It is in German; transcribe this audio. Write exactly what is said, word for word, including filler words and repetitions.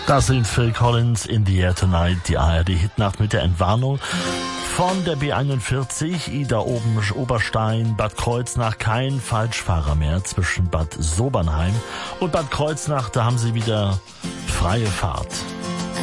Das sind Phil Collins, In the Air Tonight, die A R D-Hitnacht mit der Entwarnung von der B einundvierzig, Ida oben Oberstein, Bad Kreuznach, kein Falschfahrer mehr zwischen Bad Sobernheim und Bad Kreuznach, da haben sie wieder freie Fahrt.